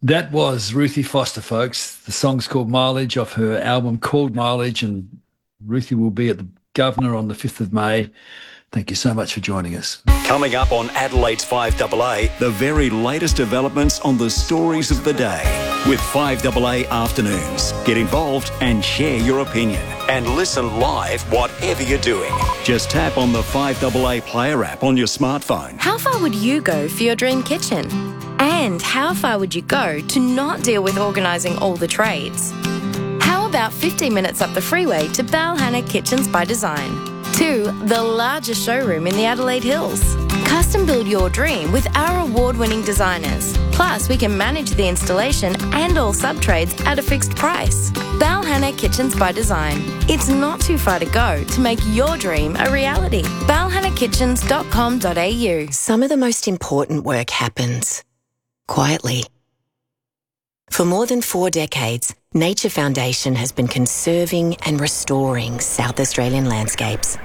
That was Ruthie Foster, folks. The song's called Mileage off her album called Mileage, and Ruthie will be at the Governor on the 5th of May. Thank you so much for joining us. Coming up on Adelaide's 5AA, the very latest developments on the stories of the day with 5AA Afternoons. Get involved and share your opinion. And listen live whatever you're doing. Just tap on the 5AA Player app on your smartphone. How far would you go for your dream kitchen? And how far would you go to not deal with organising all the trades? How about 15 minutes up the freeway to Balhanna Kitchens by Design? 2, the largest showroom in the Adelaide Hills. Custom build your dream with our award-winning designers. Plus, we can manage the installation and all sub-trades at a fixed price. Balhanna Kitchens by Design. It's not too far to go to make your dream a reality. balhannakitchens.com.au. Some of the most important work happens quietly. For more than 4 decades, Nature Foundation has been conserving and restoring South Australian landscapes,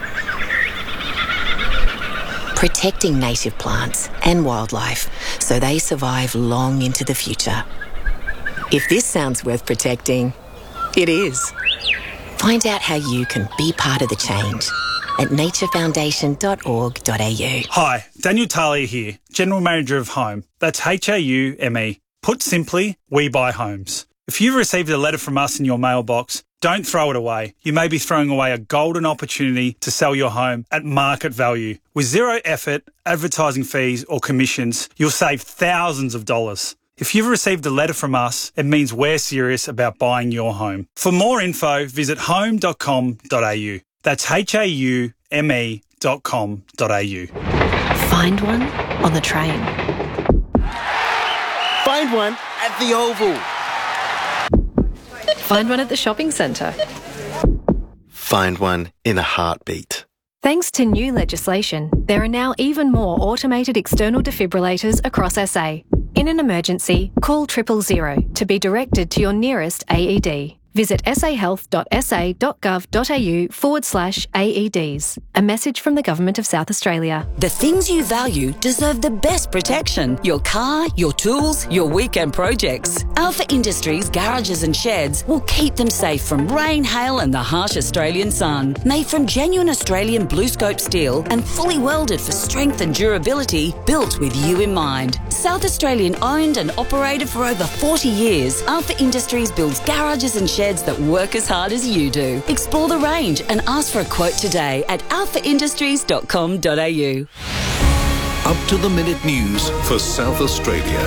protecting native plants and wildlife so they survive long into the future. If this sounds worth protecting, it is. Find out how you can be part of the change at naturefoundation.org.au. Hi, Daniel Talia here, General Manager of Home. That's HAUME. Put simply, we buy homes. If you've received a letter from us in your mailbox, don't throw it away. You may be throwing away a golden opportunity to sell your home at market value. With zero effort, advertising fees or commissions, you'll save thousands of dollars. If you've received a letter from us, it means we're serious about buying your home. For more info, visit home.com.au. That's HAUME.com.au. Find one on the train. Find one at the Oval. Find one at the shopping centre. Find one in a heartbeat. Thanks to new legislation, there are now even more automated external defibrillators across SA. In an emergency, call 000 to be directed to your nearest AED. Visit sahealth.sa.gov.au/AEDs. A message from the Government of South Australia. The things you value deserve the best protection. Your car, your tools, your weekend projects. Alpha Industries garages and sheds will keep them safe from rain, hail and the harsh Australian sun. Made from genuine Australian BlueScope steel and fully welded for strength and durability, built with you in mind. South Australian owned and operated for over 40 years, Alpha Industries builds garages and sheds that work as hard as you do. Explore the range and ask for a quote today at alphaindustries.com.au. Up to the minute news for South Australia.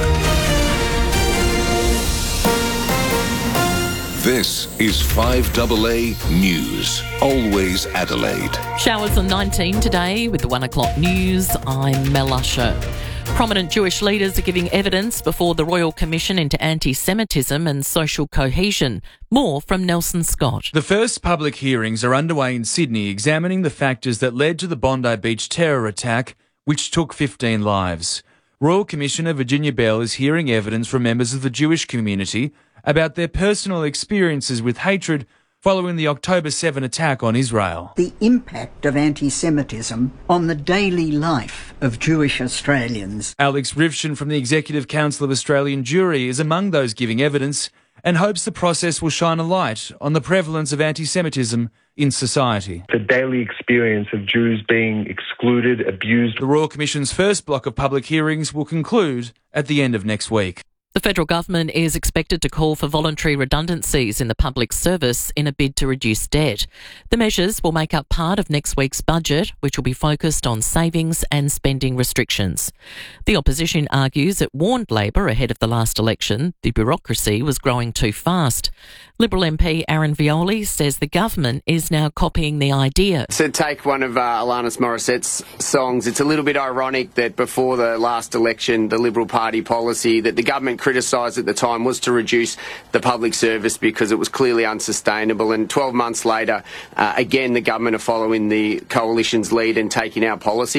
This is 5AA News. Always Adelaide. Showers on 19 today with the 1 o'clock news. I'm Mel Usher. Prominent Jewish leaders are giving evidence before the Royal Commission into Anti-Semitism and Social Cohesion. More from Nelson Scott. The first public hearings are underway in Sydney, examining the factors that led to the Bondi Beach terror attack, which took 15 lives. Royal Commissioner Virginia Bell is hearing evidence from members of the Jewish community about their personal experiences with hatred following the October 7 attack on Israel. The impact of anti-Semitism on the daily life of Jewish Australians. Alex Rivshin from the Executive Council of Australian Jewry is among those giving evidence and hopes the process will shine a light on the prevalence of anti-Semitism in society. The daily experience of Jews being excluded, abused. The Royal Commission's first block of public hearings will conclude at the end of next week. The federal government is expected to call for voluntary redundancies in the public service in a bid to reduce debt. The measures will make up part of next week's budget, which will be focused on savings and spending restrictions. The opposition argues it warned Labor ahead of the last election the bureaucracy was growing too fast. Liberal MP Aaron Violi says the government is now copying the idea. To take one of Alanis Morissette's songs, it's a little bit ironic that before the last election, the Liberal Party policy that the government criticised at the time was to reduce the public service because it was clearly unsustainable. And 12 months later, again, the government are following the coalition's lead and taking our policy.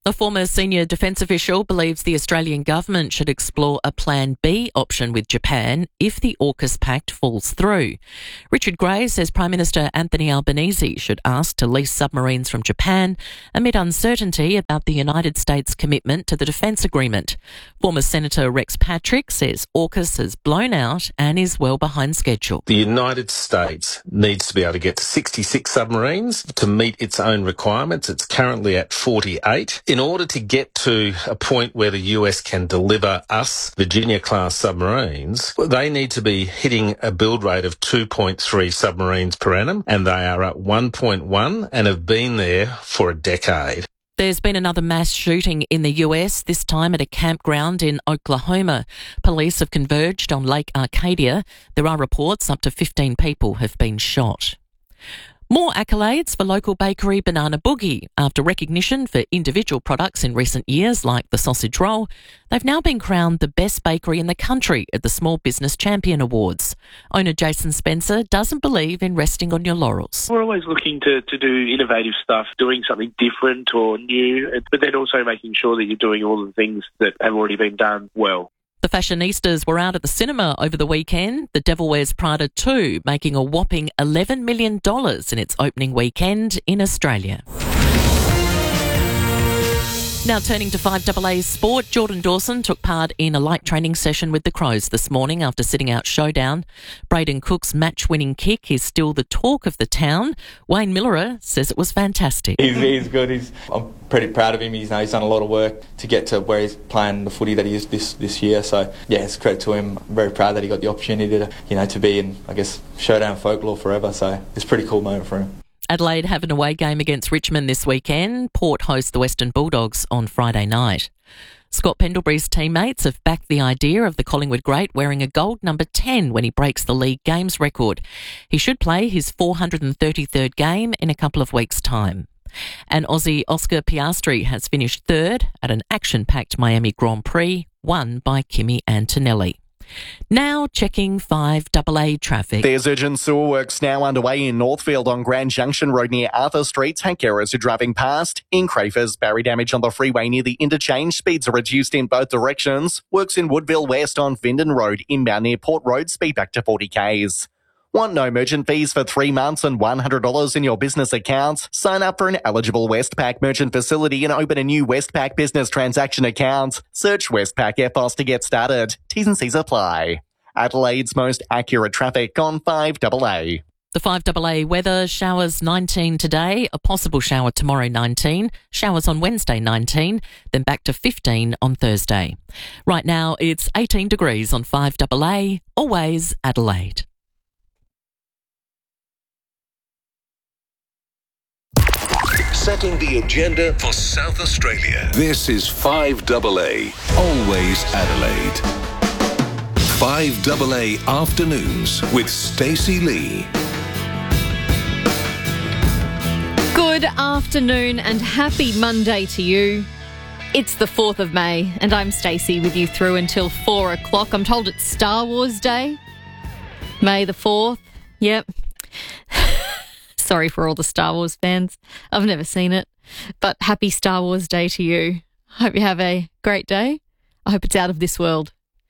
A former senior defence official believes the Australian government should explore a Plan B option with Japan if the AUKUS pact falls through. Richard Gray says Prime Minister Anthony Albanese should ask to lease submarines from Japan amid uncertainty about the United States' commitment to the defence agreement. Former Senator Rex Patrick says AUKUS has blown out and is well behind schedule. The United States needs to be able to get to 66 submarines to meet its own requirements. It's currently at 48. In order to get to a point where the US can deliver us Virginia-class submarines, they need to be hitting a build rate of 2.3 submarines per annum, and they are at 1.1 and have been there for a decade. There's been another mass shooting in the US, this time at a campground in Oklahoma. Police have converged on Lake Arcadia. There are reports up to 15 people have been shot. More accolades for local bakery Banana Boogie. After recognition for individual products in recent years, like the sausage roll, they've now been crowned the best bakery in the country at the Small Business Champion Awards. Owner Jason Spencer doesn't believe in resting on your laurels. We're always looking to do innovative stuff, doing something different or new, but then also making sure that you're doing all the things that have already been done well. The fashionistas were out at the cinema over the weekend. The Devil Wears Prada 2 making a whopping $11 million in its opening weekend in Australia. Now turning to 5AA sport, Jordan Dawson took part in a light training session with the Crows this morning after sitting out Showdown. Braden Cook's match-winning kick is still the talk of the town. Wayne Millerer says it was fantastic. He's good. I'm pretty proud of him. He's done a lot of work to get to where he's playing the footy that he is this year. So yeah, it's credit to him. I'm very proud that he got the opportunity to be in, I guess, Showdown folklore forever. So it's a pretty cool moment for him. Adelaide have an away game against Richmond this weekend. Port host the Western Bulldogs on Friday night. Scott Pendlebury's teammates have backed the idea of the Collingwood great wearing a gold number 10 when he breaks the league games record. He should play his 433rd game in a couple of weeks' time. And Aussie Oscar Piastri has finished third at an action-packed Miami Grand Prix, won by Kimi Antonelli. Now checking 5AA traffic. There's urgent sewer works now underway in Northfield on Grand Junction Road near Arthur Street. Take care as you're driving past. In Crafers, barrier damage on the freeway near the interchange. Speeds are reduced in both directions. Works in Woodville West on Findon Road. Inbound near Port Road. Speed back to 40 k's. Want no merchant fees for 3 months and $100 in your business accounts? Sign up for an eligible Westpac merchant facility and open a new Westpac business transaction account. Search Westpac EFTPOS to get started. T's and C's apply. Adelaide's most accurate traffic on 5AA. The 5AA weather, showers 19 today, a possible shower tomorrow 19, showers on Wednesday 19, then back to 15 on Thursday. Right now it's 18 degrees on 5AA, always Adelaide. Setting the agenda for South Australia. This is 5AA, always Adelaide. 5AA Afternoons with Stacey Lee. Good afternoon and happy Monday to you. It's the 4th of May and I'm Stacey with you through until 4 o'clock. I'm told it's Star Wars Day. May the 4th. Yep. Sorry for all the Star Wars fans. I've never seen it. But happy Star Wars Day to you. Hope you have a great day. I hope it's out of this world.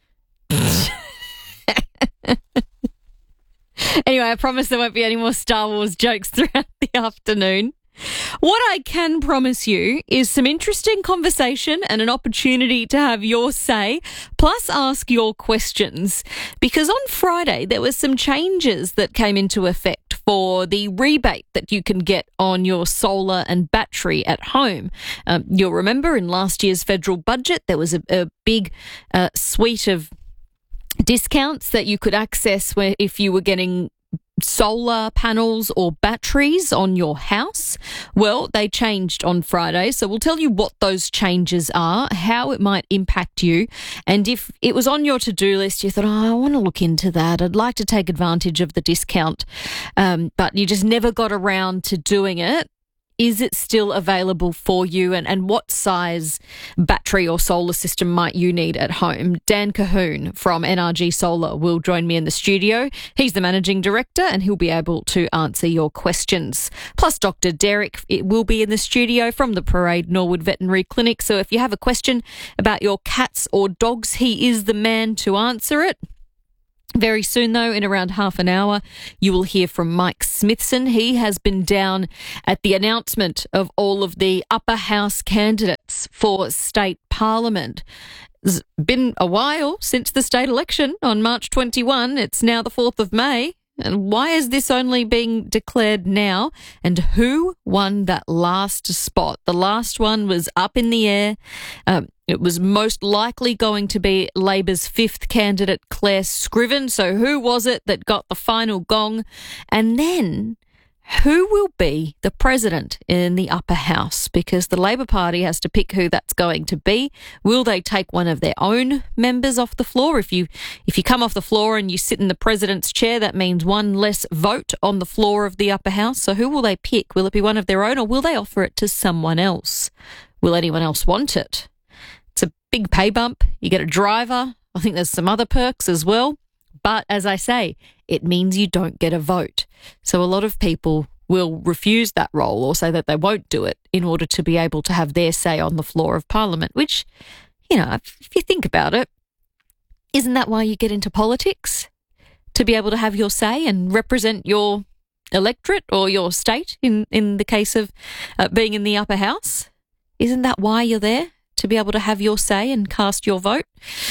Anyway, I promise there won't be any more Star Wars jokes throughout the afternoon. What I can promise you is some interesting conversation and an opportunity to have your say, plus ask your questions. Because on Friday, there were some changes that came into effect for the rebate that you can get on your solar and battery at home. You'll remember in last year's federal budget, there was a big suite of discounts that you could access where if you were getting solar panels or batteries on your house. Well, they changed on Friday, so we'll tell you what those changes are, how it might impact you, and if it was on your to-do list, you thought, I want to look into that, I'd like to take advantage of the discount, but you just never got around to doing it. is it still available for you, and what size battery or solar system might you need at home? Dan Cahoon from NRG Solar will join me in the studio. He's the Managing Director and he'll be able to answer your questions. Plus Dr. Derek will be in the studio from the Parade Norwood Veterinary Clinic. So if you have a question about your cats or dogs, he is the man to answer it. Very soon, though, in around half an hour, you will hear from Mike Smithson. He has been down at the announcement of all of the upper house candidates for state parliament. It's been a while since the state election on March 21. It's now the 4th of May. And why is this only being declared now? And who won that last spot? The last one was up in the air. It was most likely going to be Labor's 5th candidate, Claire Scriven. So who was it that got the final gong? And then who will be the president in the upper house? Because the Labor Party has to pick who that's going to be. Will they take one of their own members off the floor? If you come off the floor and you sit in the president's chair, that means one less vote on the floor of the upper house. So who will they pick? Will it be one of their own, or will they offer it to someone else? Will anyone else want it? It's a big pay bump. You get a driver. I think there's some other perks as well. But as I say, it means you don't get a vote. So a lot of people will refuse that role or say that they won't do it in order to be able to have their say on the floor of Parliament, which, you know, if you think about it, isn't that why you get into politics? To be able to have your say and represent your electorate or your state in the case of being in the upper house? Isn't that why you're there? To be able to have your say and cast your vote?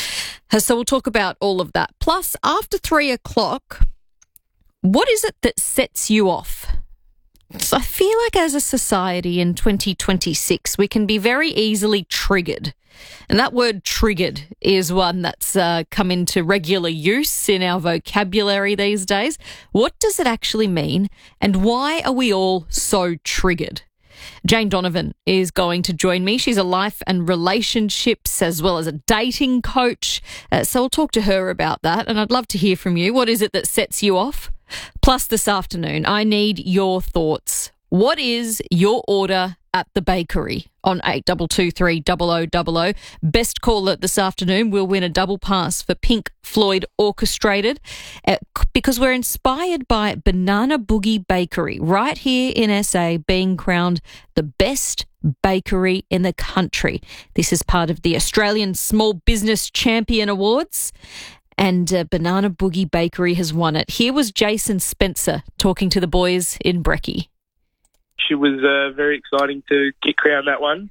So we'll talk about all of that. Plus, after 3 o'clock, what is it that sets you off? So I feel like as a society in 2026, we can be very easily triggered. And that word triggered is one that's come into regular use in our vocabulary these days. What does it actually mean? And why are we all so triggered? Jane Donovan is going to join me. She's a life and relationships as well as a dating coach. So I'll talk to her about that, and I'd love to hear from you. What is it that sets you off? Plus this afternoon, I need your thoughts. What is your order at the bakery on 8223 0000? Best caller this afternoon will win a double pass for Pink Floyd Orchestrated because we're inspired by Banana Boogie Bakery right here in SA being crowned the best bakery in the country. This is part of the Australian Small Business Champion Awards. And Banana Boogie Bakery has won it. Here was Jason Spencer talking to the boys in Brekkie. It was very exciting to get crowned that one.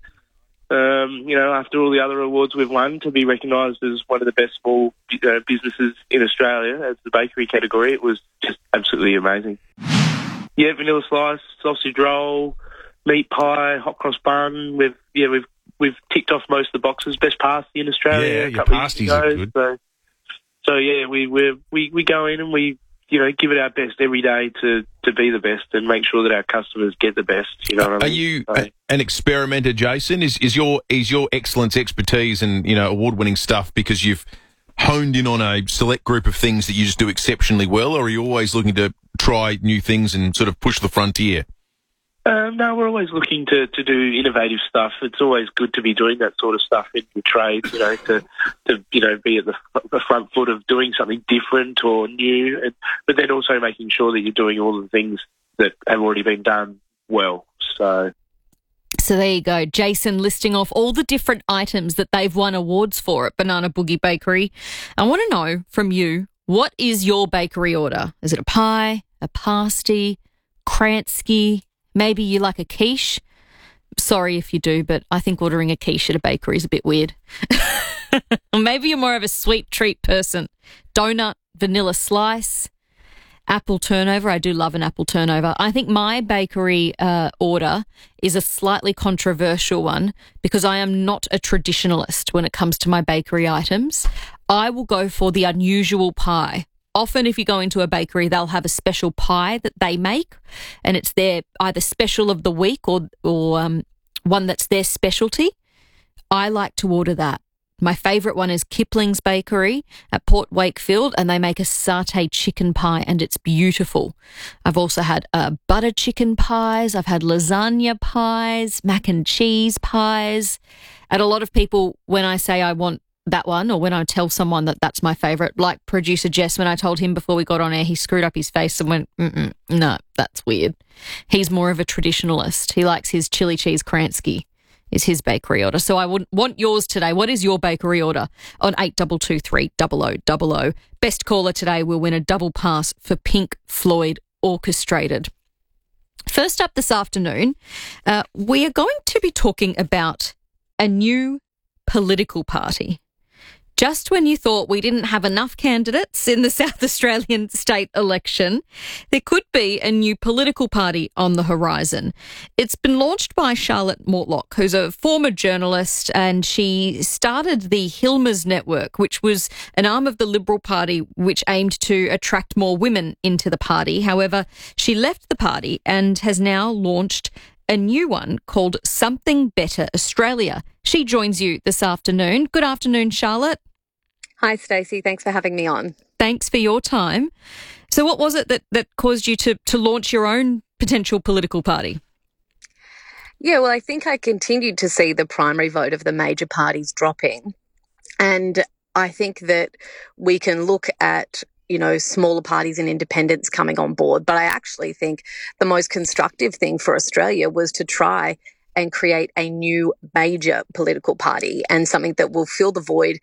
After all the other awards we've won, to be recognised as one of the best small businesses in Australia as the bakery category, it was just absolutely amazing. Yeah, vanilla slice, sausage roll, meat pie, hot cross bun. We've ticked off most of the boxes. Best pasty in Australia. Yeah, your pasties are good. So yeah, we go in and we give it our best every day to be the best and make sure that our customers get the best. You know what I mean? Are you an experimenter, Jason? Is your excellence, expertise, and award-winning stuff because you've honed in on a select group of things that you just do exceptionally well, or are you always looking to try new things and sort of push the frontier? No, we're always looking to do innovative stuff. It's always good to be doing that sort of stuff in your trade, to be at the front foot of doing something different or new, but then also making sure that you're doing all the things that have already been done well. So there you go. Jason listing off all the different items that they've won awards for at Banana Boogie Bakery. I want to know from you, what is your bakery order? Is it a pie, a pasty, Kransky? Maybe you like a quiche. Sorry if you do, but I think ordering a quiche at a bakery is a bit weird. Or maybe you're more of a sweet treat person. Donut, vanilla slice, apple turnover. I do love an apple turnover. I think my bakery order is a slightly controversial one because I am not a traditionalist when it comes to my bakery items. I will go for the unusual pie. Often if you go into a bakery, they'll have a special pie that they make, and it's their either special of the week or one that's their specialty. I like to order that My favourite one is Kipling's Bakery at Port Wakefield, and they make a satay chicken pie, and it's beautiful. I've also had butter chicken pies. I've had lasagna pies, mac and cheese pies. And a lot of people, when I say I want that one, or when I tell someone that that's my favourite, like producer Jess, when I told him before we got on air, he screwed up his face and went, no, that's weird. He's more of a traditionalist. He likes his chili cheese Kransky. Is his bakery order. So I would want yours today. What is your bakery order? On 8223 0000. Best caller today will win a double pass for Pink Floyd Orchestrated. First up this afternoon, we are going to be talking about a new political party. Just when you thought we didn't have enough candidates in the South Australian state election, there could be a new political party on the horizon. It's been launched by Charlotte Mortlock, who's a former journalist, and she started the Hilmers Network, which was an arm of the Liberal Party which aimed to attract more women into the party. However, she left the party and has now launched a new one called Something Better Australia. She joins you this afternoon. Good afternoon, Charlotte. Hi, Stacey. Thanks for having me on. Thanks for your time. So what was it that caused you to launch your own potential political party? Yeah, well, I think I continued to see the primary vote of the major parties dropping. And I think that we can look at smaller parties and independents coming on board. But I actually think the most constructive thing for Australia was to try and create a new major political party, and something that will fill the void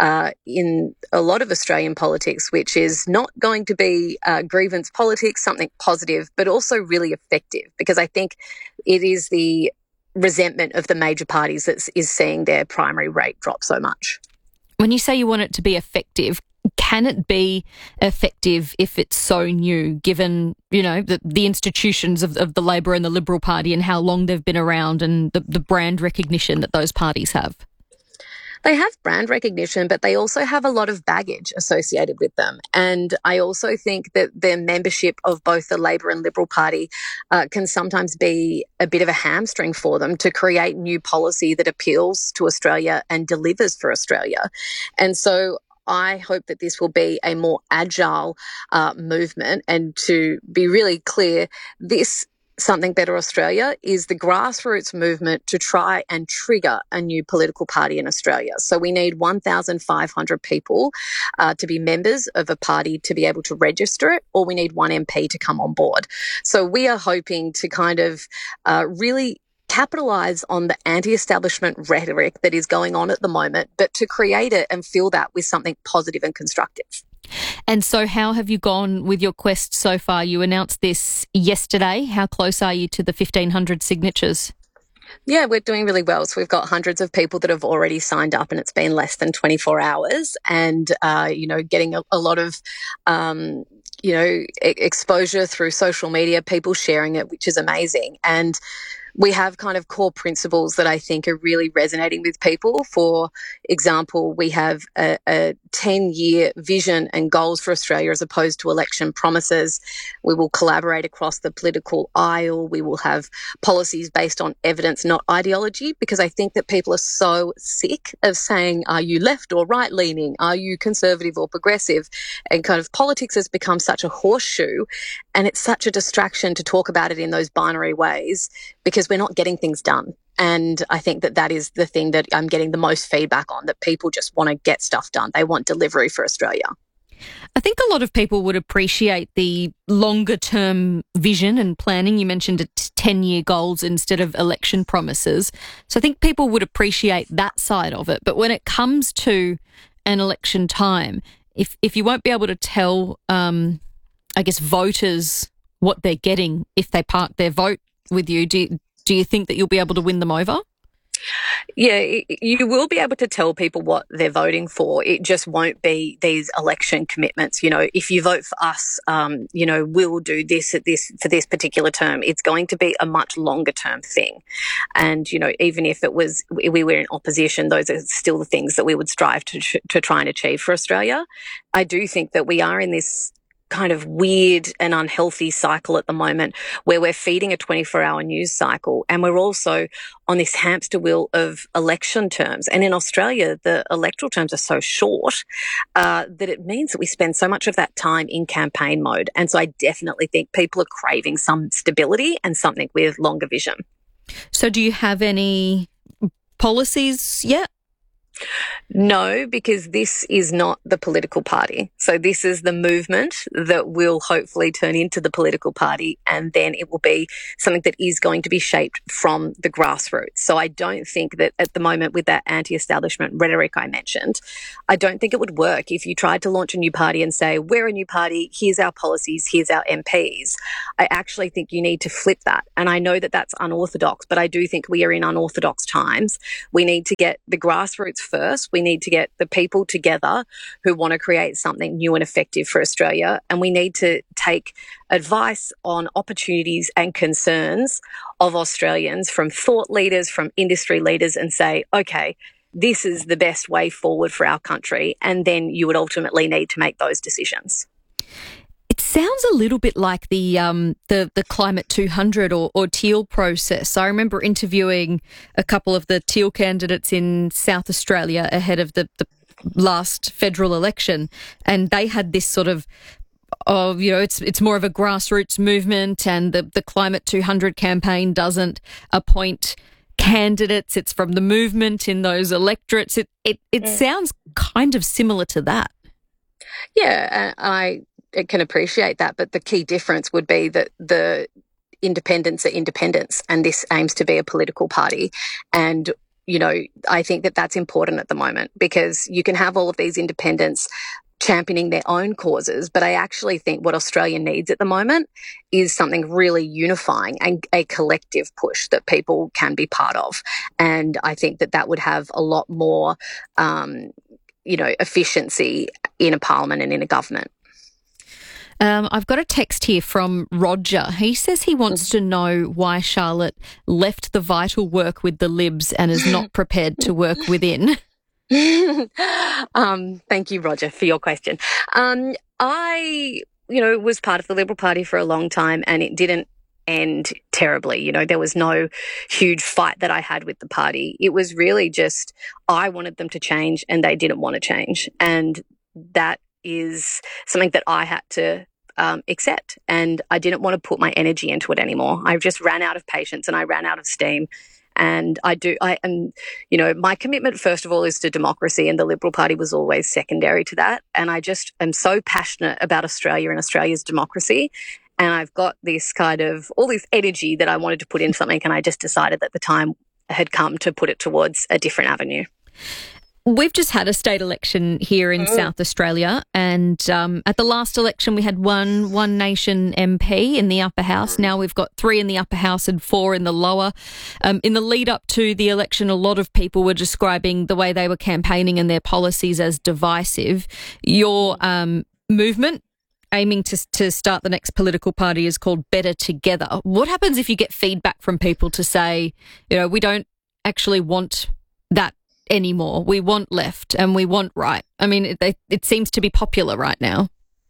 in a lot of Australian politics, which is not going to be grievance politics, something positive, but also really effective, because I think it is the resentment of the major parties that is seeing their primary rate drop so much. When you say you want it to be effective, can it be effective if it's so new, given, the institutions of the Labor and the Liberal Party and how long they've been around and the brand recognition that those parties have? They have brand recognition, but they also have a lot of baggage associated with them. And I also think that their membership of both the Labor and Liberal Party can sometimes be a bit of a hamstring for them to create new policy that appeals to Australia and delivers for Australia. And so I hope that this will be a more agile movement. And to be really clear, this Something Better Australia is the grassroots movement to try and trigger a new political party in Australia. So we need 1,500 people to be members of a party to be able to register it, or we need one MP to come on board. So we are hoping to kind of really capitalise on the anti-establishment rhetoric that is going on at the moment, but to create it and fill that with something positive and constructive. And so how have you gone with your quest so far? You announced this yesterday. How close are you to the 1,500 signatures? Yeah, we're doing really well. So we've got hundreds of people that have already signed up, and it's been less than 24 hours. And, getting a lot of, exposure through social media, people sharing it, which is amazing. And we have kind of core principles that I think are really resonating with people. For example, we have a 10-year vision and goals for Australia as opposed to election promises. We will collaborate across the political aisle. We will have policies based on evidence, not ideology, because I think that people are so sick of saying, are you left or right leaning? Are you conservative or progressive? And kind of politics has become such a horseshoe, and it's such a distraction to talk about it in those binary ways, because we're not getting things done. And I think that is the thing that I'm getting the most feedback on, that people just want to get stuff done. They want delivery for Australia. I think a lot of people would appreciate the longer term vision and planning. You mentioned 10-year goals instead of election promises. So I think people would appreciate that side of it. But when it comes to an election time, if you won't be able to tell, voters what they're getting if they park their vote with you, do you think that you'll be able to win them over? Yeah, you will be able to tell people what they're voting for. It just won't be these election commitments. If you vote for us, we'll do this for this particular term. It's going to be a much longer term thing. And, even if we were in opposition, those are still the things that we would strive to try and achieve for Australia. I do think that we are in this kind of weird and unhealthy cycle at the moment where we're feeding a 24-hour news cycle, and we're also on this hamster wheel of election terms. And in Australia, the electoral terms are so short that it means that we spend so much of that time in campaign mode. And so I definitely think people are craving some stability and something with longer vision. So do you have any policies yet? No, because this is not the political party. So this is the movement that will hopefully turn into the political party, and then it will be something that is going to be shaped from the grassroots. So I don't think that at the moment, with that anti-establishment rhetoric I mentioned, I don't think it would work if you tried to launch a new party and say, we're a new party, here's our policies, here's our MPs. I actually think you need to flip that. And I know that that's unorthodox, but I do think we are in unorthodox times. We need to get the grassroots first. We need to get the people together who want to create something new and effective for Australia. And we need to take advice on opportunities and concerns of Australians from thought leaders, from industry leaders, and say, okay, this is the best way forward for our country. And then you would ultimately need to make those decisions. It sounds a little bit like the Climate 200 or Teal process. I remember interviewing a couple of the Teal candidates in South Australia ahead of the last federal election, and they had this sort of it's more of a grassroots movement, and the Climate 200 campaign doesn't appoint candidates. It's from the movement in those electorates. It sounds kind of similar to that. Yeah, I can appreciate that, but the key difference would be that the independents are independents, and this aims to be a political party. And, I think that that's important at the moment, because you can have all of these independents championing their own causes, but I actually think what Australia needs at the moment is something really unifying and a collective push that people can be part of. And I think that would have a lot more, efficiency in a parliament and in a government. I've got a text here from Roger. He says he wants to know why Charlotte left the vital work with the Libs and is not prepared to work within. Thank you, Roger, for your question. I, was part of the Liberal Party for a long time, and it didn't end terribly. There was no huge fight that I had with the party. It was really just I wanted them to change and they didn't want to change. And that is something that I had to accept, and I didn't want to put my energy into it anymore. I just ran out of patience and I ran out of steam. And my commitment, first of all, is to democracy, and the Liberal Party was always secondary to that. And I just am so passionate about Australia and Australia's democracy. And I've got this kind of all this energy that I wanted to put into something, and I just decided that the time had come to put it towards a different avenue. We've just had a state election here in South Australia, and at the last election we had one Nation MP in the upper house. Now we've got 3 in the upper house and 4 in the lower. In the lead up to the election, a lot of people were describing the way they were campaigning and their policies as divisive. Your movement, aiming to start the next political party, is called Better Together. What happens if you get feedback from people to say, we don't actually want that anymore? We want left and we want right. I mean, it seems to be popular right now.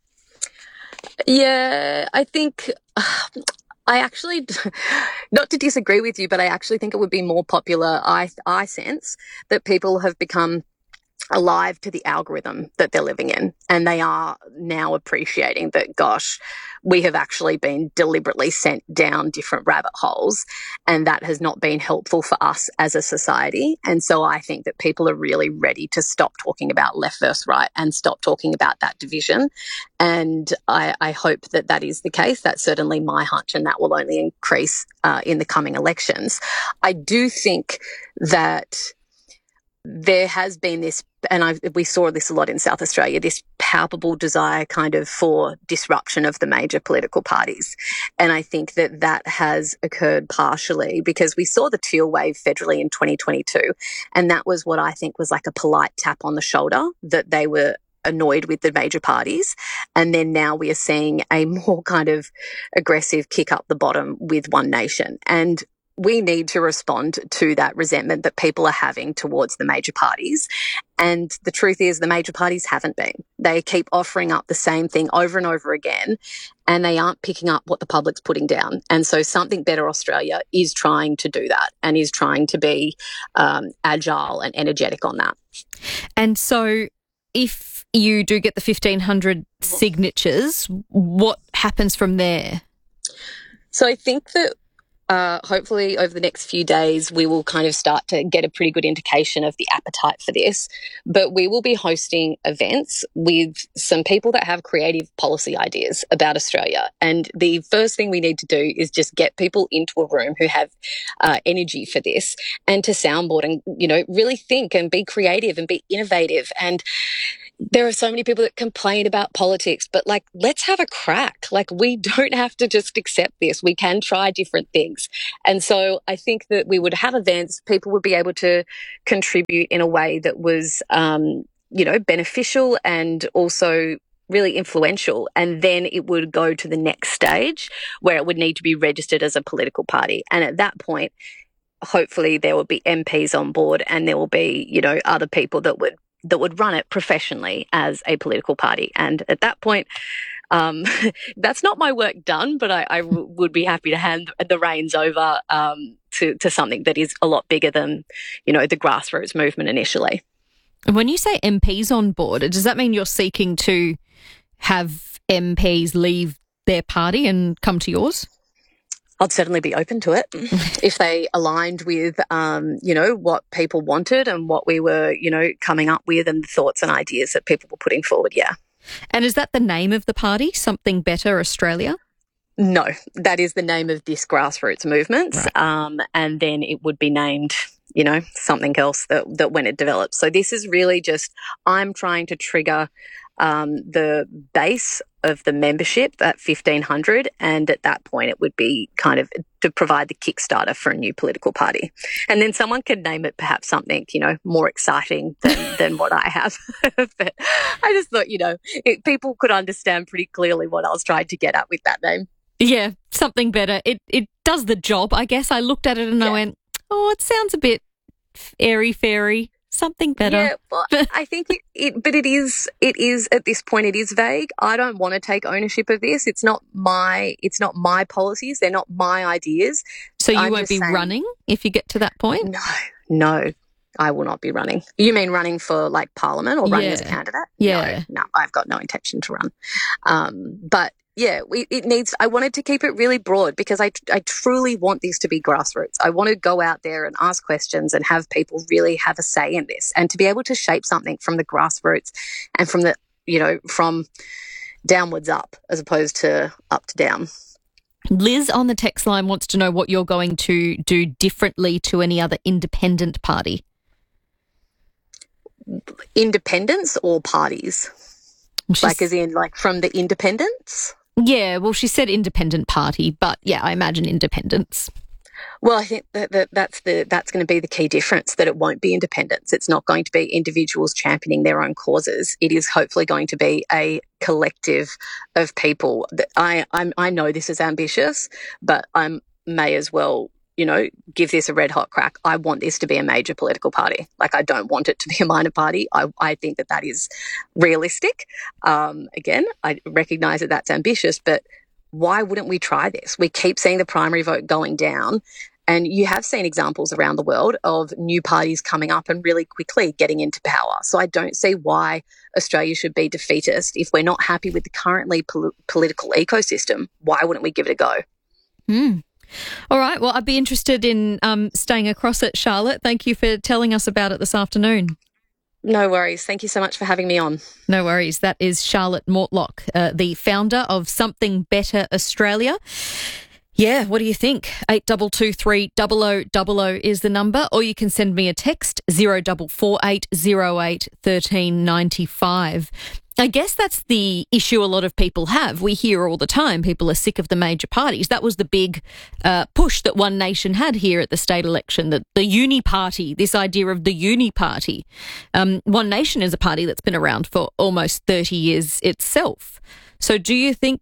Yeah, I think I actually, not to disagree with you, but I actually think it would be more popular. I sense that people have become alive to the algorithm that they're living in, and they are now appreciating that, gosh, we have actually been deliberately sent down different rabbit holes, and that has not been helpful for us as a society. And so I think that people are really ready to stop talking about left versus right and stop talking about that division. And I hope that is the case. That's certainly my hunch, and that will only increase in the coming elections. I do think that there has been this, and we saw this a lot in South Australia, this palpable desire kind of for disruption of the major political parties. And I think that has occurred partially because we saw the Teal wave federally in 2022. And that was what I think was like a polite tap on the shoulder, that they were annoyed with the major parties. And then now we are seeing a more kind of aggressive kick up the bottom with One Nation. And we need to respond to that resentment that people are having towards the major parties. And the truth is the major parties haven't been. They keep offering up the same thing over and over again, and they aren't picking up what the public's putting down. And so Something Better Australia is trying to do that and is trying to be agile and energetic on that. And so if you do get the 1,500 signatures, what happens from there? So I think that hopefully over the next few days, we will kind of start to get a pretty good indication of the appetite for this. But we will be hosting events with some people that have creative policy ideas about Australia. And the first thing we need to do is just get people into a room who have energy for this and to soundboard and, you know, really think and be creative and be innovative. And there are so many people that complain about politics, but like, let's have a crack. Like, we don't have to just accept this. We can try different things. And so I think that we would have events, people would be able to contribute in a way that was, you know, beneficial and also really influential. And then it would go to the next stage where it would need to be registered as a political party. And at that point, hopefully there will be MPs on board and there will be, you know, other people that would run it professionally as a political party. And at that point, that's not my work done, but I would be happy to hand the reins over to something that is a lot bigger than, you know, the grassroots movement initially. When you say MPs on board, does that mean you're seeking to have MPs leave their party and come to yours? I'd certainly be open to it if they aligned with, you know, what people wanted and what we were, you know, coming up with and the thoughts and ideas that people were putting forward, yeah. And is that the name of the party, Something Better Australia? No, that is the name of this grassroots movement. Right. And then it would be named, you know, something else that when it develops. So this is really just, I'm trying to trigger the base of the membership at 1,500, and at that point it would be kind of to provide the Kickstarter for a new political party. And then someone could name it perhaps something, you know, more exciting than what I have. But I just thought, you know, people could understand pretty clearly what I was trying to get at with that name. Yeah, Something Better. It does the job, I guess. I looked at it and I went, oh, it sounds a bit airy-fairy. Something better. Yeah, well, I think it is at this point, it is vague. I don't want to take ownership of this. It's not my policies. They're not my ideas. So you won't be running if you get to that point? No, I will not be running. You mean running for like Parliament or running as a candidate? Yeah. No, I've got no intention to run. But yeah, I wanted to keep it really broad because I truly want this to be grassroots. I want to go out there and ask questions and have people really have a say in this and to be able to shape something from the grassroots and from the, you know, from downwards up as opposed to up to down. Liz on the text line wants to know what you're going to do differently to any other independent party. Independents or parties? Like as in like from the independents? Yeah, well, she said independent party, but yeah, I imagine independents. Well, I think that's going to be the key difference, that it won't be independents. It's not going to be individuals championing their own causes. It is hopefully going to be a collective of people. I know this is ambitious, but I may as well, you know, give this a red hot crack. I want this to be a major political party. Like, I don't want it to be a minor party. I think that is realistic. Again, I recognise that that's ambitious, but why wouldn't we try this? We keep seeing the primary vote going down, and you have seen examples around the world of new parties coming up and really quickly getting into power. So I don't see why Australia should be defeatist. If we're not happy with the currently political ecosystem, why wouldn't we give it a go? All right. Well, I'd be interested in staying across it, Charlotte. Thank you for telling us about it this afternoon. No worries. Thank you so much for having me on. No worries. That is Charlotte Mortlock, the founder of Something Better Australia. Yeah, what do you think? 8223 0000 is the number, or you can send me a text 0448 08 1395. I guess that's the issue a lot of people have. We hear all the time people are sick of the major parties. That was the big push that One Nation had here at the state election, that the uni party, this idea of the uni party. One Nation is a party that's been around for almost 30 years itself. So do you think that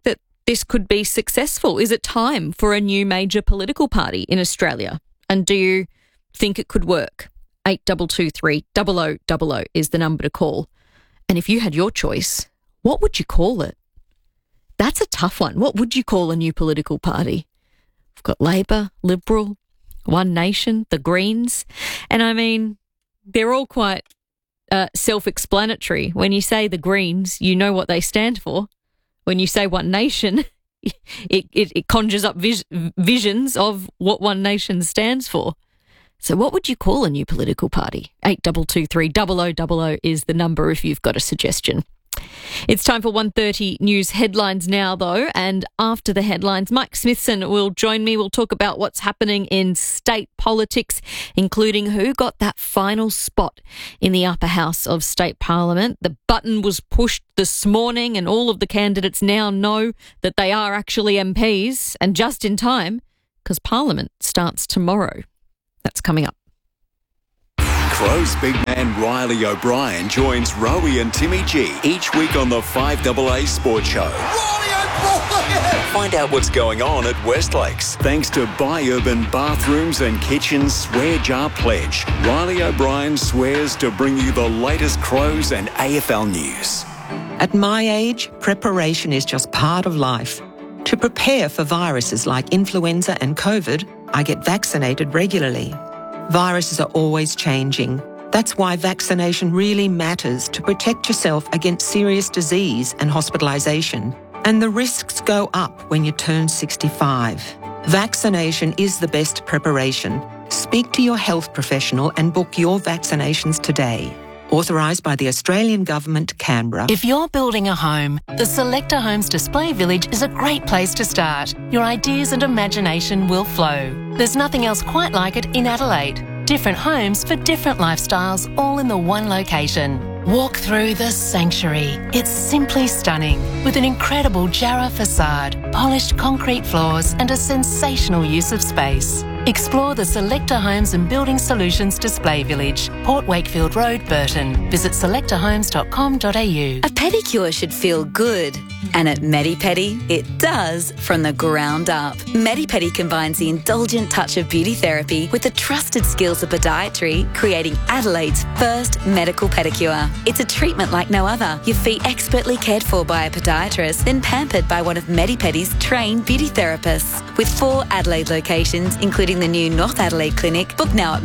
this could be successful? Is it time for a new major political party in Australia? And do you think it could work? 8223 0000 is the number to call. And if you had your choice, what would you call it? That's a tough one. What would you call a new political party? We've got Labor, Liberal, One Nation, the Greens. And I mean, they're all quite self-explanatory. When you say the Greens, you know what they stand for. When you say One Nation, it conjures up visions of what One Nation stands for. So what would you call a new political party? 8223 0000 is the number if you've got a suggestion. It's time for 1:30 news headlines now, though, and after the headlines, Mike Smithson will join me. We'll talk about what's happening in state politics, including who got that final spot in the upper house of state parliament. The button was pushed this morning and all of the candidates now know that they are actually MPs, and just in time, because parliament starts tomorrow. That's coming up. Crow's big man Riley O'Brien joins Rowie and Timmy G each week on the 5AA Sports Show. Find out what's going on at Westlakes. Thanks to Buy Urban Bathrooms and Kitchens Swear Jar Pledge. Riley O'Brien swears to bring you the latest Crows and AFL news. At my age, preparation is just part of life. To prepare for viruses like influenza and COVID, I get vaccinated regularly. Viruses are always changing. That's why vaccination really matters to protect yourself against serious disease and hospitalisation. And the risks go up when you turn 65. Vaccination is the best preparation. Speak to your health professional and book your vaccinations today. Authorised by the Australian Government, Canberra. If you're building a home, the Selector Homes Display Village is a great place to start. Your ideas and imagination will flow. There's nothing else quite like it in Adelaide. Different homes for different lifestyles, all in the one location. Walk through the sanctuary. It's simply stunning, with an incredible Jarrah facade, polished concrete floors and a sensational use of space. Explore the Selector Homes and Building Solutions Display Village, Port Wakefield Road, Burton. Visit selectorhomes.com.au. A pedicure should feel good. And at Medi-Pedi, it does from the ground up. Medi-Pedi combines the indulgent touch of beauty therapy with the trusted skills of podiatry, creating Adelaide's first medical pedicure. It's a treatment like no other. Your feet expertly cared for by a podiatrist, then pampered by one of Medi-Pedi's trained beauty therapists. With 4 Adelaide locations, including the new North Adelaide Clinic, book now at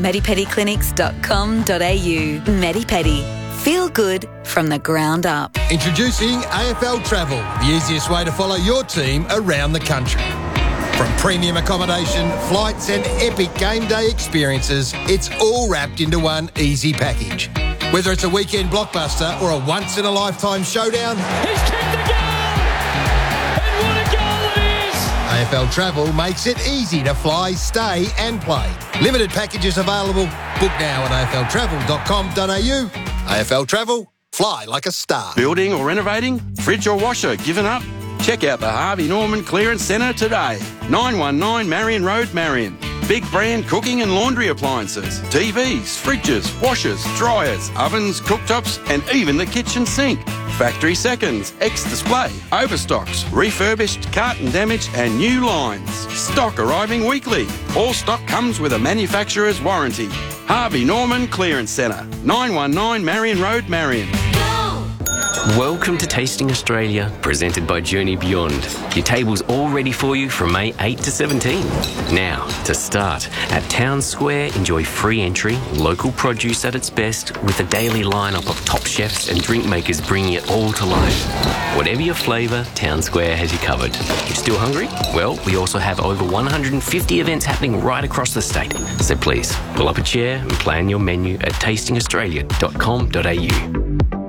medipediclinics.com.au. Medi-Pedi. Feel good from the ground up. Introducing AFL Travel, the easiest way to follow your team around the country. From premium accommodation, flights and epic game day experiences, it's all wrapped into one easy package. Whether it's a weekend blockbuster or a once-in-a-lifetime showdown, he's kicked the goal! And what a goal it is! AFL Travel makes it easy to fly, stay and play. Limited packages available. Book now at afltravel.com.au. AFL Travel, fly like a star. Building or renovating? Fridge or washer given up? Check out the Harvey Norman Clearance Centre today. 919 Marion Road, Marion. Big brand cooking and laundry appliances, TVs, fridges, washers, dryers, ovens, cooktops and even the kitchen sink. Factory seconds, ex-display, overstocks, refurbished, carton damage and new lines. Stock arriving weekly. All stock comes with a manufacturer's warranty. Harvey Norman Clearance Centre, 919 Marion Road, Marion. Welcome to Tasting Australia, presented by Journey Beyond. Your table's all ready for you from May 8 to 17. Now, to start, at Town Square, enjoy free entry, local produce at its best, with a daily lineup of top chefs and drink makers bringing it all to life. Whatever your flavour, Town Square has you covered. You're still hungry? Well, we also have over 150 events happening right across the state. So please, pull up a chair and plan your menu at tastingaustralia.com.au.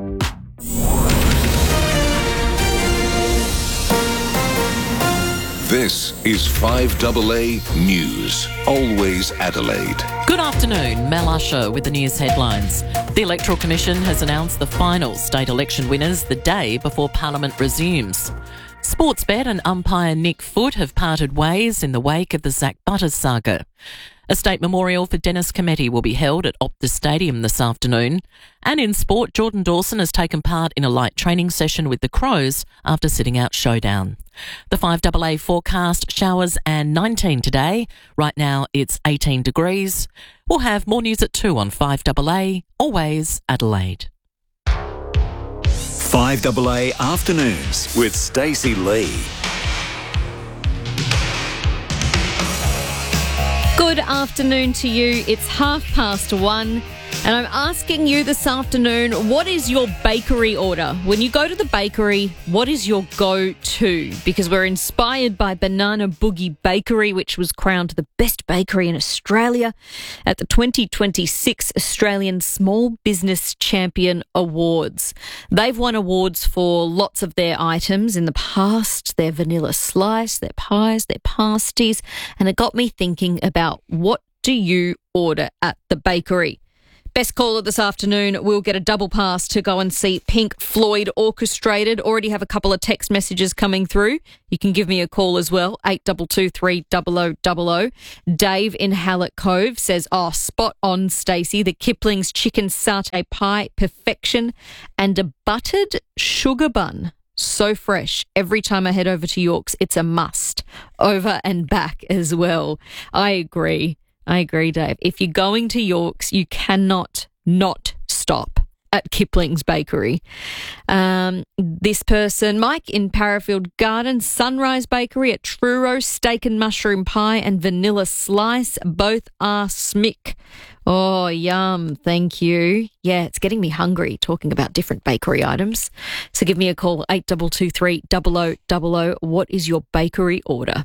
This is 5AA News, always Adelaide. Good afternoon, Mel Usher with the news headlines. The Electoral Commission has announced the final state election winners the day before Parliament resumes. Sportsbet and umpire Nick Foote have parted ways in the wake of the Zach Butters saga. A state memorial for Dennis Cometti will be held at Optus Stadium this afternoon. And in sport, Jordan Dawson has taken part in a light training session with the Crows after sitting out showdown. The 5AA forecast, showers and 19 today. Right now it's 18 degrees. We'll have more news at 2 on 5AA, always Adelaide. 5AA Afternoons with Stacey Lee. Good afternoon to you. It's 1:30, and I'm asking you this afternoon, what is your bakery order? When you go to the bakery, what is your go-to? Because we're inspired by Banana Boogie Bakery, which was crowned the best bakery in Australia at the 2026 Australian Small Business Champion Awards. They've won awards for lots of their items in the past, their vanilla slice, their pies, their pasties, and it got me thinking about what do you order at the bakery? Best caller this afternoon will get a double pass to go and see Pink Floyd orchestrated. Already have a couple of text messages coming through. You can give me a call as well, 8223 0000. Dave in Hallett Cove says, spot on, Stacey. The Kipling's chicken satay pie, perfection, and a buttered sugar bun. So fresh. Every time I head over to York's, it's a must. Over and back as well. I agree, Dave. If you're going to York's, you cannot not stop at Kipling's Bakery. This person, Mike in Parafield Gardens, Sunrise Bakery at Truro, steak and mushroom pie and vanilla slice. Both are smick. Oh, yum. Thank you. Yeah, it's getting me hungry talking about different bakery items. So give me a call, 8223 0000. What is your bakery order?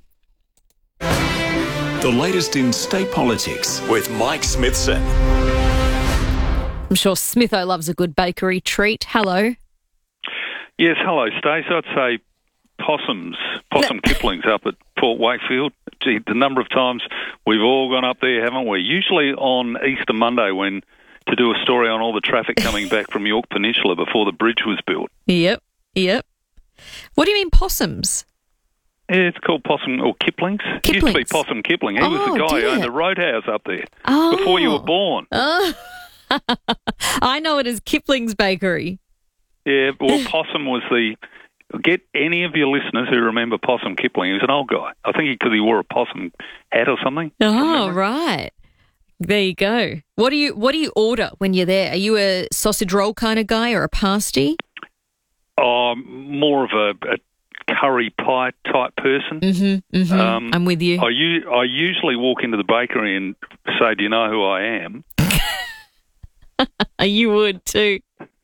The latest in state politics with Mike Smithson. I'm sure Smitho loves a good bakery treat. Hello. Yes, hello, Stace. I'd say Possum Kipling's up at Port Wakefield. Gee, the number of times we've all gone up there, haven't we? Usually on Easter Monday to do a story on all the traffic coming back from York Peninsula before the bridge was built. Yep. What do you mean possums? Yeah, it's called Possum or Kipling's. It used to be Possum Kipling. He was the guy who owned the Roadhouse up there before you were born. I know it as Kipling's Bakery. Yeah, well, Possum was get any of your listeners who remember Possum Kipling. He was an old guy. I think because he wore a possum hat or something. Oh, right. There you go. What do you order when you're there? Are you a sausage roll kind of guy or a pasty? More of a curry pie type person. I'm with you. I usually walk into the bakery and say, "Do you know who I am?" You would too.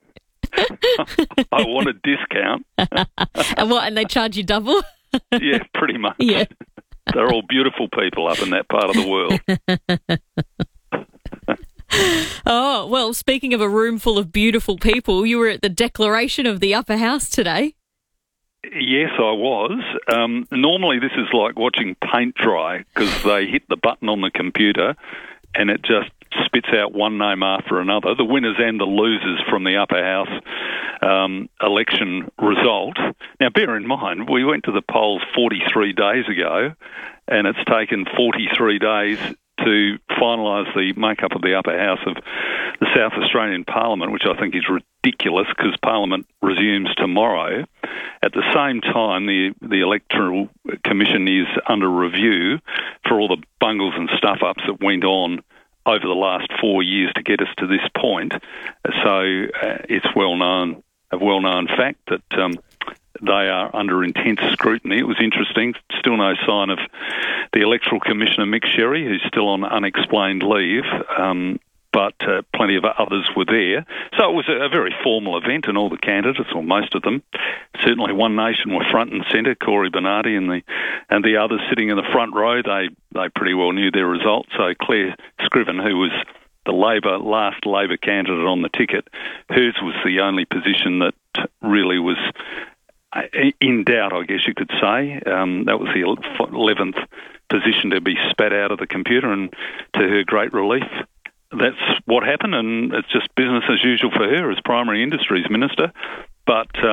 I want a discount. And they charge you double? Yeah, pretty much. Yeah. They're all beautiful people up in that part of the world. Oh, well, speaking of a room full of beautiful people, you were at the declaration of the Upper House today. Yes, I was. Normally this is like watching paint dry because they hit the button on the computer and it just spits out one name after another, the winners and the losers from the Upper House election result. Now, bear in mind, we went to the polls 43 days ago and it's taken 43 days to finalise the makeup of the Upper House of the South Australian Parliament, which I think is ridiculous because Parliament resumes tomorrow. At the same time, the Electoral Commission is under review for all the bungles and stuff-ups that went on over the last 4 years to get us to this point. So it's a well-known fact that they are under intense scrutiny. It was interesting, still no sign of the Electoral Commissioner Mick Sherry, who's still on unexplained leave, but plenty of others were there. So it was a very formal event, and all the candidates, or most of them, certainly One Nation were front and centre, Cory Bernardi and the others sitting in the front row. They pretty well knew their result. So Claire Scriven, who was the last Labor candidate on the ticket, hers was the only position that really was in doubt, I guess you could say. That was the 11th position to be spat out of the computer, and to her great relief, that's what happened, and it's just business as usual for her as Primary Industries Minister. But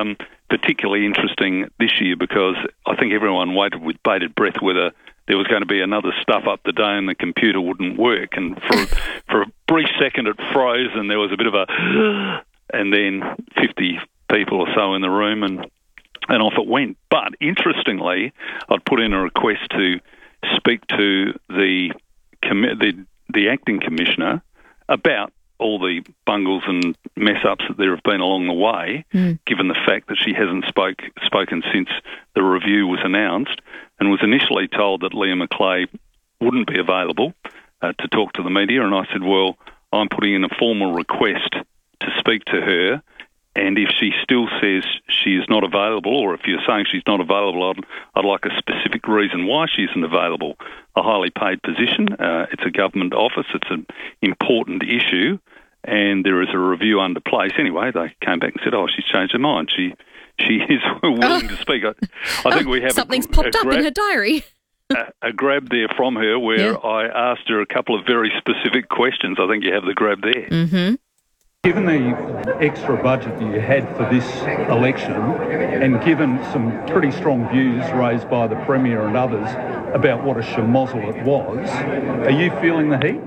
particularly interesting this year because I think everyone waited with bated breath whether there was going to be another stuff up the day and the computer wouldn't work. And for a brief second it froze and there was a bit of a... and then 50 people or so in the room and off it went. But interestingly, I'd put in a request to speak to the acting commissioner about all the bungles and mess-ups that there have been along the way, given the fact that she hasn't spoken since the review was announced, and was initially told that Leah Macleay wouldn't be available to talk to the media. And I said, well, I'm putting in a formal request to speak to her, and if she still says she is not available, or if you're saying she's not available, I'd like a specific reason why she isn't available. A highly paid position, it's a government office, it's an important issue, and there is a review under place. Anyway, they came back and said, she's changed her mind. She is willing to speak. I think we have something's popped up in her diary. A grab there from her where I asked her a couple of very specific questions. I think you have the grab there. Mm-hmm. Given the extra budget that you had for this election, and given some pretty strong views raised by the Premier and others about what a schmozzle it was, are you feeling the heat?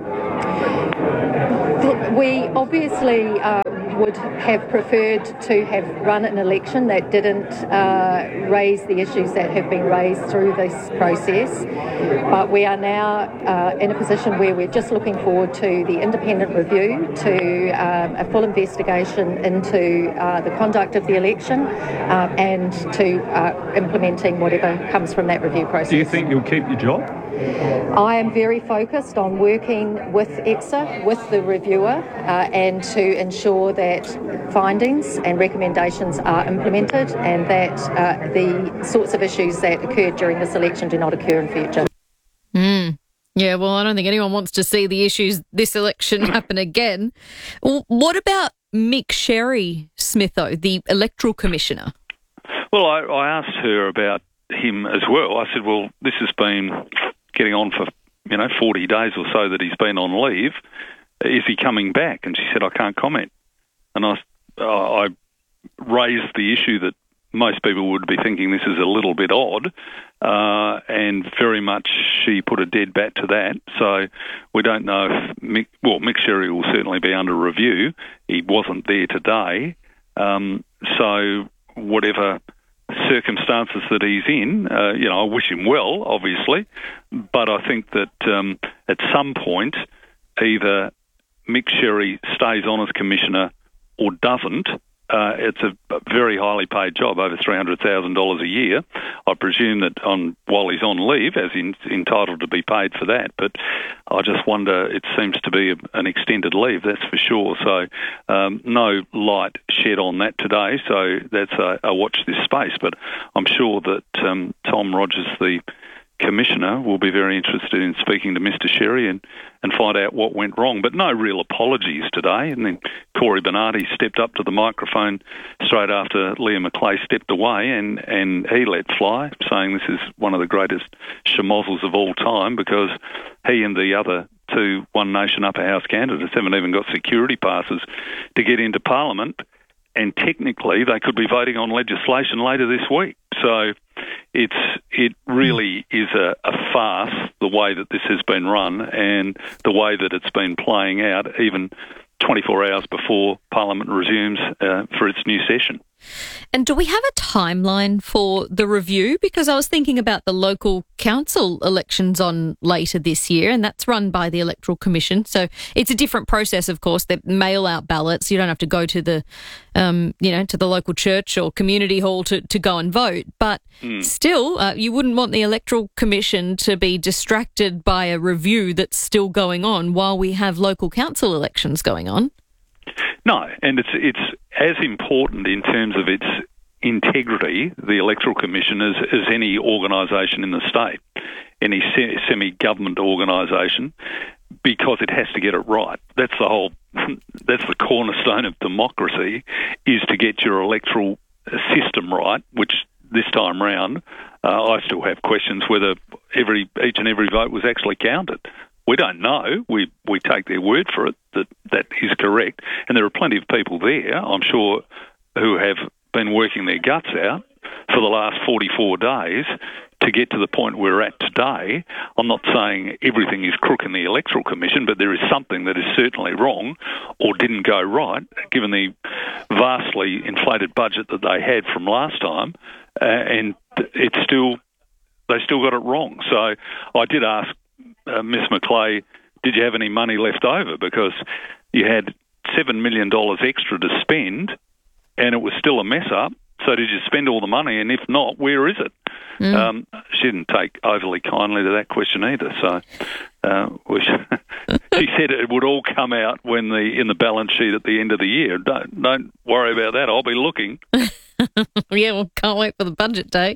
We obviously would have preferred to have run an election that didn't raise the issues that have been raised through this process. But we are now in a position where we're just looking forward to the independent review, to a full investigation into the conduct of the election, and to implementing whatever comes from that review process. Do you think you'll keep your job? I am very focused on working with EXA, with the reviewer, and to ensure that findings and recommendations are implemented and that the sorts of issues that occurred during this election do not occur in future. Yeah, well, I don't think anyone wants to see the issues this election happen again. What about Mick Sherry, Smitho, the Electoral Commissioner? Well, I asked her about him as well. I said, well, this has been getting on for 40 days or so that he's been on leave. Is he coming back? And she said, I can't comment. And I raised the issue that most people would be thinking this is a little bit odd, and very much she put a dead bat to that. So we don't know if Mick Sherry will certainly be under review. He wasn't there today. So whatever circumstances that he's in, I wish him well, obviously, but I think that at some point either Mick Sherry stays on as commissioner or doesn't. It's a very highly paid job, over $300,000 a year. I presume that while he's on leave, as he's entitled to be paid for that. But I just wonder, it seems to be an extended leave, that's for sure. So no light shed on that today. So that's a watch this space. But I'm sure that Tom Rogers, the Commissioner, will be very interested in speaking to Mr. Sherry and find out what went wrong. But no real apologies today. And then Corey Bernardi stepped up to the microphone straight after Leah Macleay stepped away and he let fly, saying this is one of the greatest schmozzles of all time because he and the other two One Nation Upper House candidates haven't even got security passes to get into Parliament, and technically they could be voting on legislation later this week. So it really is a farce, the way that this has been run and the way that it's been playing out, even 24 hours before Parliament resumes for its new session. And do we have a timeline for the review? Because I was thinking about the local council elections on later this year, and that's run by the Electoral Commission. So it's a different process, of course. They mail out ballots. You don't have to go to the, to the local church or community hall to go and vote. But still, you wouldn't want the Electoral Commission to be distracted by a review that's still going on while we have local council elections going on. No, and it's as important in terms of its integrity, the Electoral Commission, as any organisation in the state, any semi-government organisation, because it has to get it right. That's the cornerstone of democracy, is to get your electoral system right, which this time round, I still have questions whether each and every vote was actually counted. We don't know. We take their word for it that is correct. And there are plenty of people there, I'm sure, who have been working their guts out for the last 44 days to get to the point we're at today. I'm not saying everything is crook in the Electoral Commission, but there is something that is certainly wrong or didn't go right, given the vastly inflated budget that they had from last time, and they still got it wrong. So I did ask Ms Macleay, did you have any money left over? Because you had $7 million extra to spend, and it was still a mess up. So did you spend all the money? And if not, where is it? She didn't take overly kindly to that question either. So she said it would all come out in the balance sheet at the end of the year. Don't worry about that. I'll be looking. Yeah, well, can't wait for the budget day.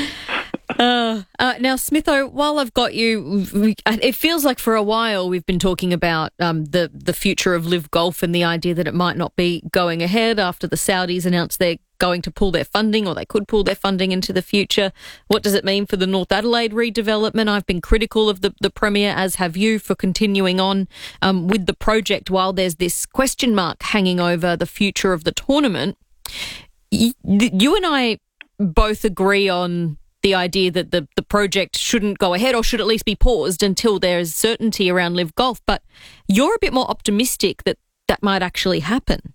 Now, Smitho, while I've got you, it feels like for a while we've been talking about the future of Live Golf and the idea that it might not be going ahead after the Saudis announced they're going to pull their funding, or they could pull their funding into the future. What does it mean for the North Adelaide redevelopment? I've been critical of the Premier, as have you, for continuing on with the project while there's this question mark hanging over the future of the tournament. You and I both agree on the idea that the project shouldn't go ahead, or should at least be paused until there's certainty around Live Golf. But you're a bit more optimistic that that might actually happen.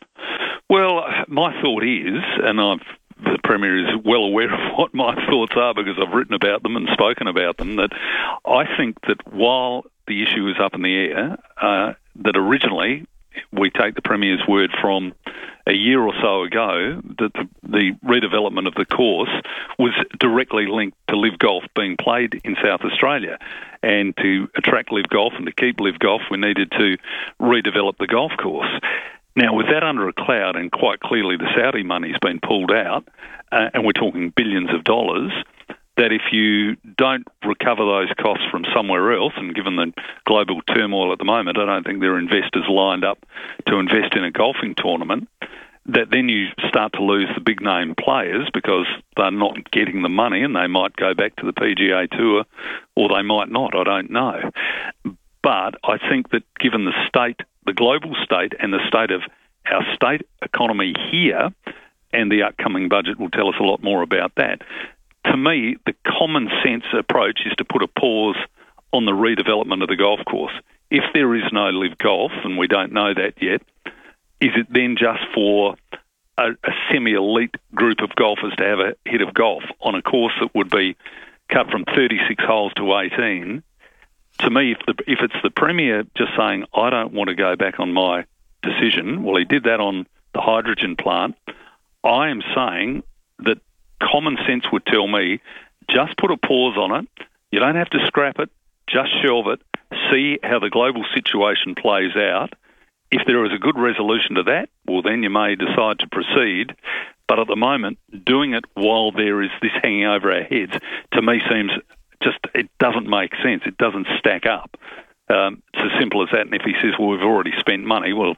Well, my thought is, and the Premier is well aware of what my thoughts are because I've written about them and spoken about them, that I think that while the issue is up in the air, that originally we take the Premier's word from a year or so ago that the redevelopment of the course was directly linked to Live Golf being played in South Australia. And to attract Live Golf and to keep Live Golf, we needed to redevelop the golf course. Now, with that under a cloud, and quite clearly the Saudi money's been pulled out, and we're talking billions of dollars, that if you don't recover those costs from somewhere else, and given the global turmoil at the moment, I don't think there are investors lined up to invest in a golfing tournament, that then you start to lose the big-name players because they're not getting the money, and they might go back to the PGA Tour, or they might not, I don't know. But I think that given the state, the global state, and the state of our state economy here, and the upcoming budget will tell us a lot more about that, to me, the common sense approach is to put a pause on the redevelopment of the golf course. If there is no Live Golf, and we don't know that yet, is it then just for a semi-elite group of golfers to have a hit of golf on a course that would be cut from 36 holes to 18? To me, if it's the Premier just saying, I don't want to go back on my decision, well, he did that on the hydrogen plant, I am saying that common sense would tell me, just put a pause on it. You don't have to scrap it. Just shelve it. See how the global situation plays out. If there is a good resolution to that, well, then you may decide to proceed. But at the moment, doing it while there is this hanging over our heads, to me seems just, it doesn't make sense. It doesn't stack up. It's as simple as that. And if he says, well, we've already spent money, well,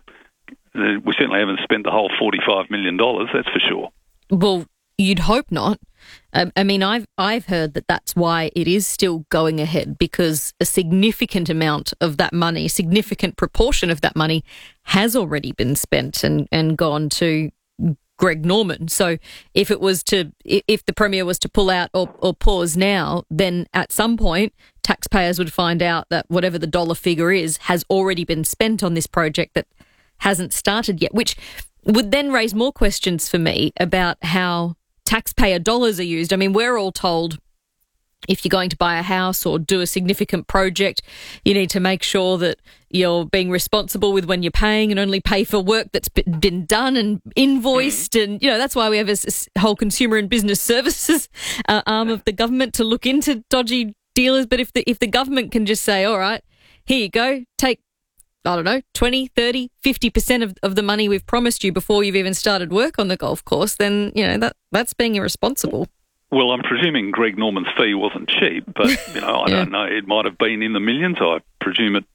we certainly haven't spent the whole $45 million, that's for sure. Well, you'd hope not. I mean, I've heard that that's why it is still going ahead, because a significant amount of that money, significant proportion of that money has already been spent and gone to Greg Norman. So if the Premier was to pull out or pause now, then at some point taxpayers would find out that whatever the dollar figure is has already been spent on this project that hasn't started yet, which would then raise more questions for me about how taxpayer dollars are used. I mean, we're all told if you're going to buy a house or do a significant project, you need to make sure that you're being responsible with when you're paying and only pay for work that's been done and invoiced. And, that's why we have a whole consumer and business services arm of the government to look into dodgy dealers. But if the government can just say, all right, here you go, take, I don't know, 20, 30, 50% of the money we've promised you before you've even started work on the golf course, then, that's being irresponsible. Well, I'm presuming Greg Norman's fee wasn't cheap, but, I don't know. It might have been in the millions. I presume it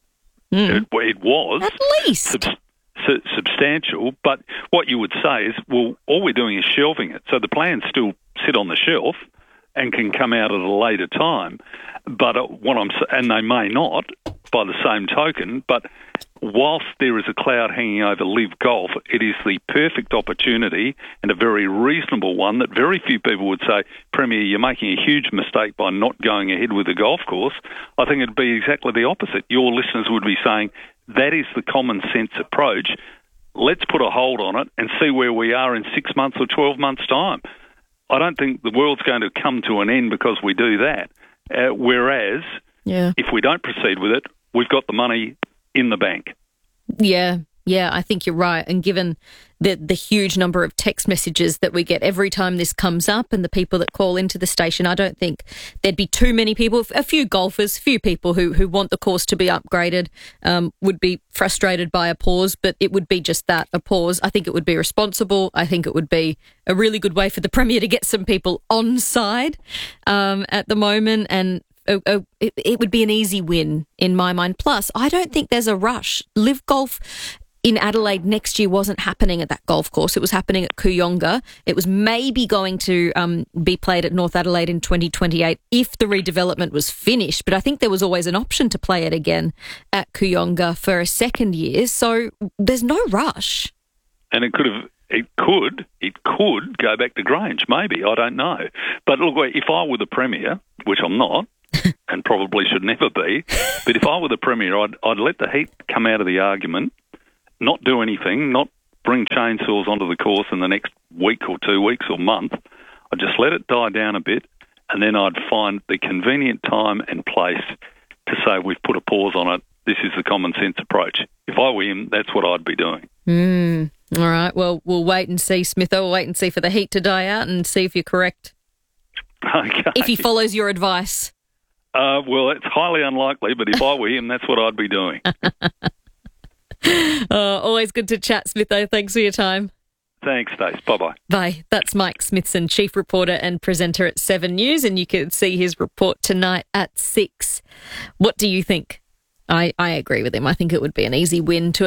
was. At least. Substantial. But what you would say is, well, all we're doing is shelving it. So the plans still sit on the shelf and can come out at a later time. But and they may not, by the same token, but whilst there is a cloud hanging over Live Golf, it is the perfect opportunity and a very reasonable one that very few people would say, Premier, you're making a huge mistake by not going ahead with the golf course. I think it'd be exactly the opposite. Your listeners would be saying, that is the common sense approach. Let's put a hold on it and see where we are in 6 months or 12 months' time. I don't think the world's going to come to an end because we do that. Whereas, if we don't proceed with it, we've got the money in the bank. Yeah, I think you're right. And given the huge number of text messages that we get every time this comes up and the people that call into the station, I don't think there'd be too many people, a few golfers, few people who want the course to be upgraded, would be frustrated by a pause, but it would be just that, a pause. I think it would be responsible. I think it would be a really good way for the Premier to get some people on side at the moment, and it would be an easy win in my mind. Plus, I don't think there's a rush. Live Golf in Adelaide next year wasn't happening at that golf course. It was happening at Kooyonga. It was maybe going to be played at North Adelaide in 2028 if the redevelopment was finished. But I think there was always an option to play it again at Kooyonga for a second year. So there's no rush. And it could go back to Grange, maybe. I don't know. But look, if I were the Premier, which I'm not, and probably should never be, but if I were the Premier, I'd let the heat come out of the argument, not do anything, not bring chainsaws onto the course in the next week or 2 weeks or month. I'd just let it die down a bit, and then I'd find the convenient time and place to say we've put a pause on it. This is the common sense approach. If I were him, that's what I'd be doing. All right, well, we'll wait and see, Smitho. We'll wait and see for the heat to die out and see if you're correct. Okay. If he follows your advice. Well, it's highly unlikely, but if I were him, that's what I'd be doing. Always good to chat, Smitho. Thanks for your time. Thanks, Stace. Bye-bye. Bye. That's Mike Smithson, Chief Reporter and presenter at 7 News, and you can see his report tonight at 6. What do you think? I agree with him. I think it would be an easy win to